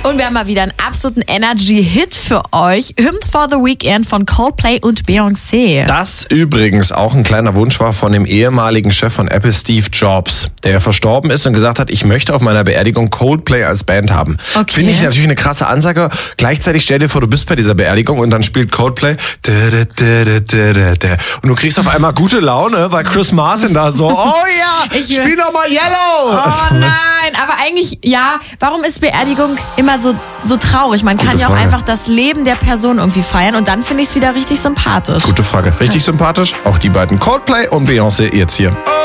Und wir haben mal wieder einen absoluten Energy-Hit für euch. Hymn for the Weekend von Coldplay und Beyoncé. Das übrigens auch ein kleiner Wunsch war von dem ehemaligen Chef von Apple, Steve Jobs, der verstorben ist und gesagt hat, ich möchte auf meiner Beerdigung Coldplay als Band haben. Okay. Finde ich natürlich eine krasse Ansage. Gleichzeitig stell dir vor, du bist bei dieser Beerdigung und dann spielt Coldplay und du kriegst auf einmal gute Laune, weil Chris Martin da so, oh ja, spiel doch mal Yellow. Oh nein, aber eigentlich, ja, warum ist Beerdigung immer so traurig? Man kann Gute ja auch Frage. einfach das Leben der Person irgendwie feiern und dann finde ich es wieder richtig sympathisch. Gute Frage. Richtig sympathisch. Auch die beiden Coldplay und Beyoncé jetzt hier.